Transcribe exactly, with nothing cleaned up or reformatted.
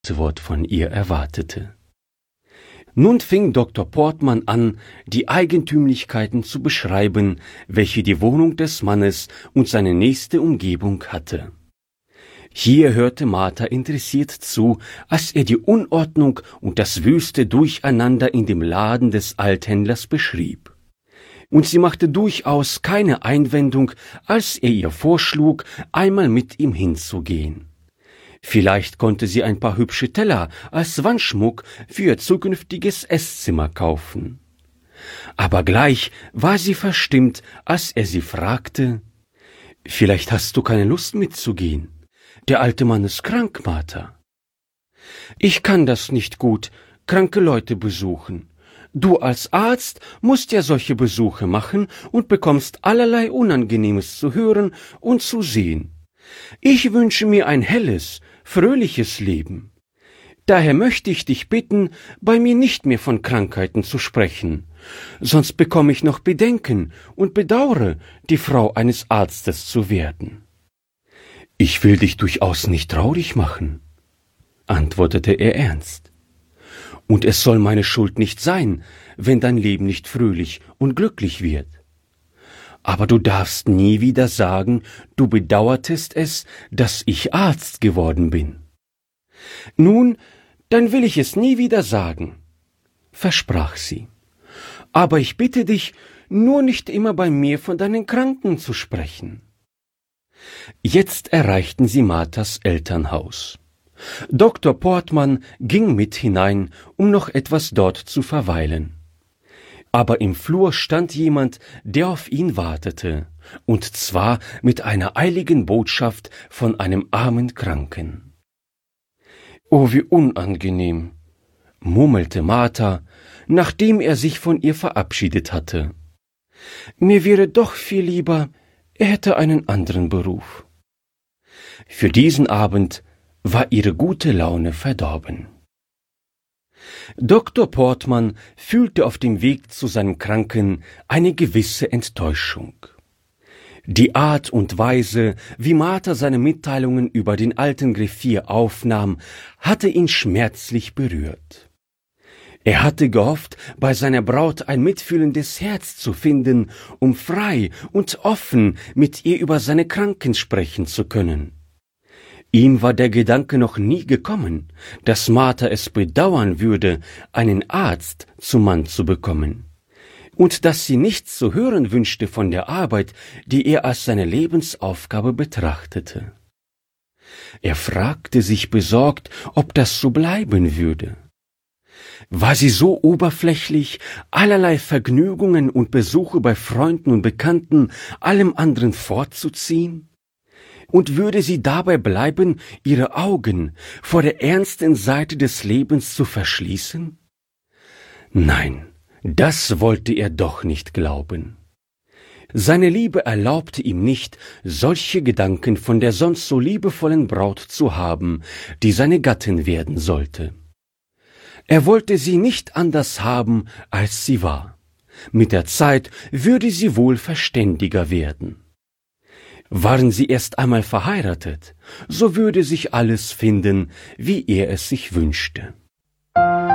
Wort von ihr erwartete. Nun fing Doktor Portmann an, die Eigentümlichkeiten zu beschreiben, welche die Wohnung des Mannes und seine nächste Umgebung hatte. Hier hörte Martha interessiert zu, als er die Unordnung und das wüste Durcheinander in dem Laden des Althändlers beschrieb. Und sie machte durchaus keine Einwendung, als er ihr vorschlug, einmal mit ihm hinzugehen. Vielleicht konnte sie ein paar hübsche Teller als Wandschmuck für ihr zukünftiges Esszimmer kaufen. Aber gleich war sie verstimmt, als er sie fragte: »Vielleicht hast du keine Lust mitzugehen? Der alte Mann ist krank, Martha.« »Ich kann das nicht gut, kranke Leute besuchen. Du als Arzt musst ja solche Besuche machen und bekommst allerlei Unangenehmes zu hören und zu sehen. Ich wünsche mir ein helles, fröhliches Leben. Daher möchte ich dich bitten, bei mir nicht mehr von Krankheiten zu sprechen, sonst bekomme ich noch Bedenken und bedauere, die Frau eines Arztes zu werden.« »Ich will dich durchaus nicht traurig machen«, antwortete er ernst. »Und es soll meine Schuld nicht sein, wenn dein Leben nicht fröhlich und glücklich wird. Aber du darfst nie wieder sagen, du bedauertest es, dass ich Arzt geworden bin.« »Nun, dann will ich es nie wieder sagen«, versprach sie. »Aber ich bitte dich, nur nicht immer bei mir von deinen Kranken zu sprechen.« Jetzt erreichten sie Marthas Elternhaus. Doktor Portmann ging mit hinein, um noch etwas dort zu verweilen. Aber im Flur stand jemand, der auf ihn wartete, und zwar mit einer eiligen Botschaft von einem armen Kranken. »Oh, wie unangenehm«, murmelte Martha, nachdem er sich von ihr verabschiedet hatte. »Mir wäre doch viel lieber, er hätte einen anderen Beruf.« Für diesen Abend war ihre gute Laune verdorben. Doktor Portmann fühlte auf dem Weg zu seinem Kranken eine gewisse Enttäuschung. Die Art und Weise, wie Martha seine Mitteilungen über den alten Greffier aufnahm, hatte ihn schmerzlich berührt. Er hatte gehofft, bei seiner Braut ein mitfühlendes Herz zu finden, um frei und offen mit ihr über seine Kranken sprechen zu können. Ihm war der Gedanke noch nie gekommen, dass Martha es bedauern würde, einen Arzt zum Mann zu bekommen, und dass sie nichts zu hören wünschte von der Arbeit, die er als seine Lebensaufgabe betrachtete. Er fragte sich besorgt, ob das so bleiben würde. War sie so oberflächlich, allerlei Vergnügungen und Besuche bei Freunden und Bekannten allem anderen vorzuziehen? Und würde sie dabei bleiben, ihre Augen vor der ernsten Seite des Lebens zu verschließen? Nein, das wollte er doch nicht glauben. Seine Liebe erlaubte ihm nicht, solche Gedanken von der sonst so liebevollen Braut zu haben, die seine Gattin werden sollte. Er wollte sie nicht anders haben, als sie war. Mit der Zeit würde sie wohl verständiger werden. Waren sie erst einmal verheiratet, so würde sich alles finden, wie er es sich wünschte.